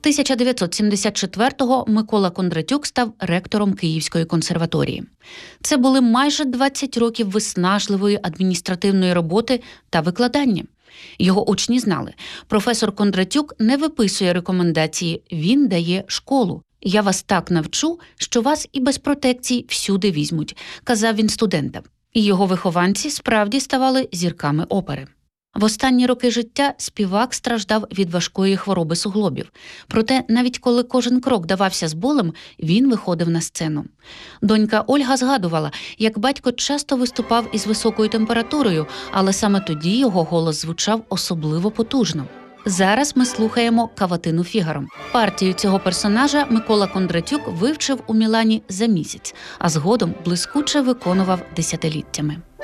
1974-го Микола Кондратюк став ректором Київської консерваторії. Це були майже 20 років виснажливої адміністративної роботи та викладання. Його учні знали, професор Кондратюк не виписує рекомендації, він дає школу. «Я вас так навчу, що вас і без протекцій всюди візьмуть», – казав він студентам. І його вихованці справді ставали зірками опери. В останні роки життя співак страждав від важкої хвороби суглобів. Проте, навіть коли кожен крок давався з болем, він виходив на сцену. Донька Ольга згадувала, як батько часто виступав із високою температурою, але саме тоді його голос звучав особливо потужно. Зараз ми слухаємо «Каватину Фігаро». Партію цього персонажа Микола Кондратюк вивчив у Мілані за місяць, а згодом блискуче виконував десятиліттями.